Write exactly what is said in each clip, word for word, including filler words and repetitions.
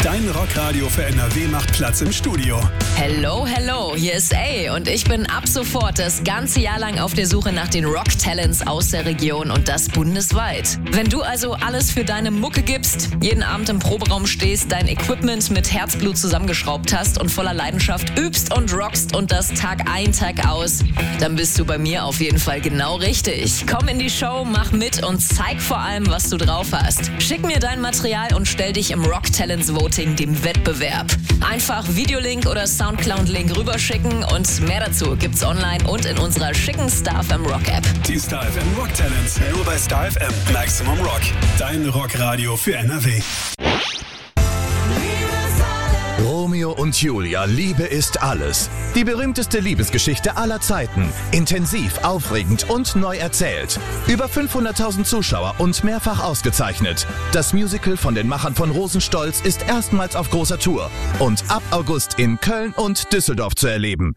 Dein Rockradio für N R W macht Platz im Studio. Hello, hello, hier ist A und ich bin ab sofort das ganze Jahr lang auf der Suche nach den Rock-Talents aus der Region und das bundesweit. Wenn du also alles für deine Mucke gibst, jeden Abend im Proberaum stehst, dein Equipment mit Herzblut zusammengeschraubt hast und voller Leidenschaft übst und rockst und das Tag ein, Tag aus, dann bist du bei mir auf jeden Fall genau richtig. Komm in die Show, mach mit und zeig vor allem, was du drauf hast. Schick mir dein Material und stell dich im Rock-Talents Voting, dem Wettbewerb. Einfach Videolink oder Soundcloud-Link rüberschicken und mehr dazu gibt's online und in unserer schicken Star F M Rock App. Die Star F M Rock Talents, nur bei Star F M. Maximum Rock, dein Rockradio für N R W. Romeo und Julia, Liebe ist alles. Die berühmteste Liebesgeschichte aller Zeiten. Intensiv, aufregend und neu erzählt. Über fünfhunderttausend Zuschauer und mehrfach ausgezeichnet. Das Musical von den Machern von Rosenstolz ist erstmals auf großer Tour und ab August in Köln und Düsseldorf zu erleben.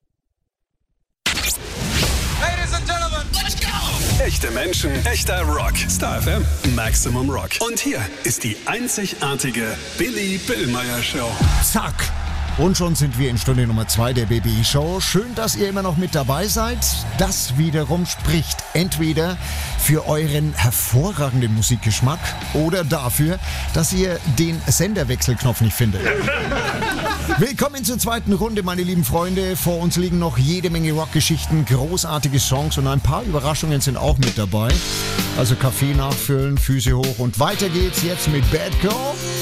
Ladies and Gentlemen, let's go! Echte Menschen, echter Rock. Star F M, Maximum Rock. Und hier ist die einzigartige Billy Billmeyer Show. Zack. Und schon sind wir in Stunde Nummer zwei der B B I-Show. Schön, dass ihr immer noch mit dabei seid. Das wiederum spricht entweder für euren hervorragenden Musikgeschmack oder dafür, dass ihr den Senderwechselknopf nicht findet. Willkommen zur zweiten Runde, meine lieben Freunde. Vor uns liegen noch jede Menge Rockgeschichten, großartige Songs und ein paar Überraschungen sind auch mit dabei. Also Kaffee nachfüllen, Füße hoch und weiter geht's jetzt mit Bad Girl.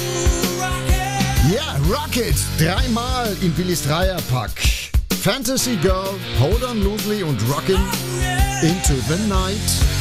Ja, Rocket, dreimal in Billys Dreierpack. Fantasy Girl, Hold On Loosely und Rockin' Into the Night.